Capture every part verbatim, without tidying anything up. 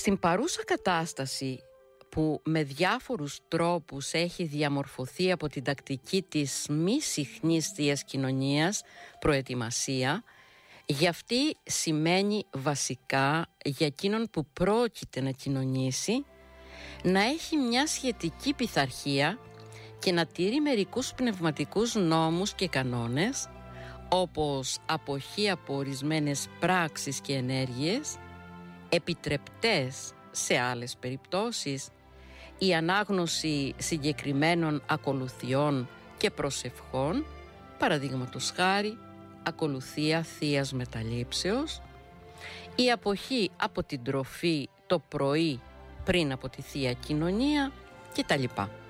Στην παρούσα κατάσταση που με διάφορους τρόπους έχει διαμορφωθεί από την τακτική της μη συχνής θείας κοινωνίας προετοιμασία, για αυτή σημαίνει βασικά για εκείνον που πρόκειται να κοινωνήσει να έχει μια σχετική πειθαρχία και να τηρεί μερικούς πνευματικούς νόμους και κανόνες, όπως αποχή από ορισμένες πράξεις και ενέργειες, επιτρεπτές σε άλλες περιπτώσεις, η ανάγνωση συγκεκριμένων ακολουθιών και προσευχών, παραδείγματος χάρη ακολουθία θείας μεταλήψεως, η αποχή από την τροφή το πρωί πριν από τη Θεία Κοινωνία κτλ.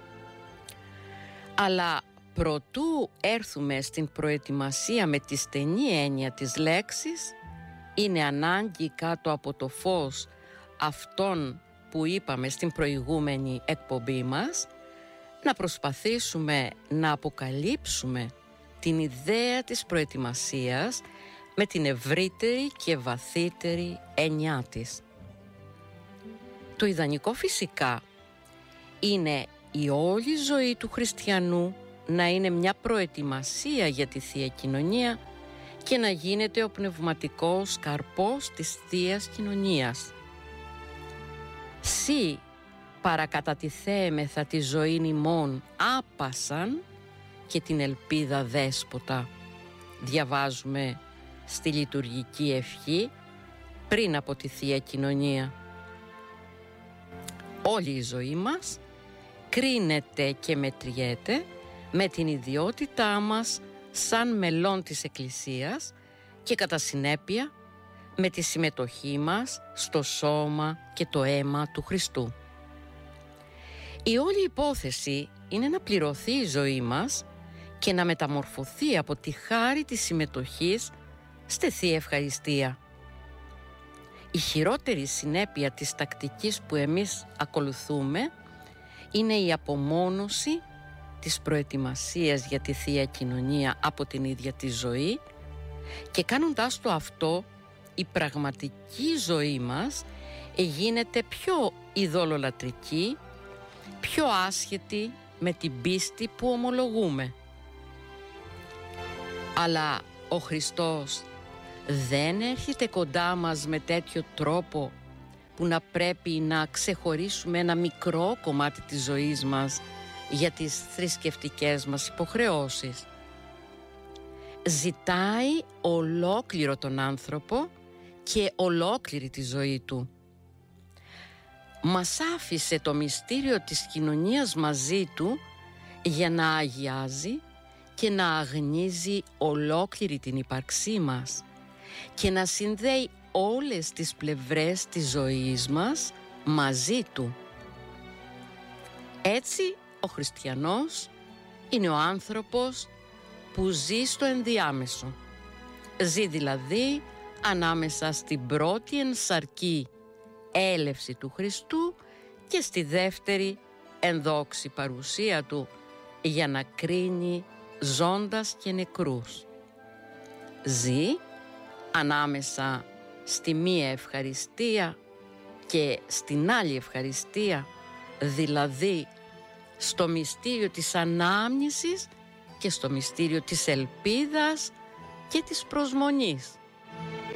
Αλλά προτού έρθουμε στην προετοιμασία με τη στενή έννοια της λέξης, είναι ανάγκη κάτω από το φως αυτών που είπαμε στην προηγούμενη εκπομπή μας να προσπαθήσουμε να αποκαλύψουμε την ιδέα της προετοιμασίας με την ευρύτερη και βαθύτερη έννοιά της. Το ιδανικό φυσικά είναι η όλη ζωή του χριστιανού να είναι μια προετοιμασία για τη Θεία Κοινωνία και να γίνεται ο πνευματικός καρπός της Θείας Κοινωνίας. Σι παρακατατιθέμεθα τη ζωήν ημών άπασαν και την ελπίδα δέσποτα, διαβάζουμε στη λειτουργική ευχή πριν από τη Θεία Κοινωνία. Όλη η ζωή μας κρίνεται και μετριέται με την ιδιότητά μας σαν μελών της Εκκλησίας και κατά συνέπεια με τη συμμετοχή μας στο σώμα και το αίμα του Χριστού. Η όλη υπόθεση είναι να πληρωθεί η ζωή μας και να μεταμορφωθεί από τη χάρη της συμμετοχής στη Θεία Ευχαριστία. Η χειρότερη συνέπεια της τακτικής που εμείς ακολουθούμε είναι η απομόνωση της προετοιμασίας για τη Θεία Κοινωνία από την ίδια τη ζωή, και κάνοντας το αυτό η πραγματική ζωή μας γίνεται πιο ειδωλολατρική, πιο άσχετη με την πίστη που ομολογούμε. Αλλά ο Χριστός δεν έρχεται κοντά μας με τέτοιο τρόπο που να πρέπει να ξεχωρίσουμε ένα μικρό κομμάτι της ζωής μας για τις θρησκευτικές μας υποχρεώσεις. Ζητάει ολόκληρο τον άνθρωπο και ολόκληρη τη ζωή του. Μας άφησε το μυστήριο της κοινωνίας μαζί του για να αγιάζει και να αγνίζει ολόκληρη την ύπαρξή μας και να συνδέει όλες τις πλευρές της ζωής μας μαζί του. Έτσι ο χριστιανός είναι ο άνθρωπος που ζει στο ενδιάμεσο. Ζει δηλαδή ανάμεσα στην πρώτη ενσαρκή έλευση του Χριστού και στη δεύτερη ενδόξη παρουσία του για να κρίνει ζώντας και νεκρούς. Ζει ανάμεσα στη μία ευχαριστία και στην άλλη ευχαριστία, δηλαδή στο μυστήριο της ανάμνησης και στο μυστήριο της ελπίδας και της προσμονής.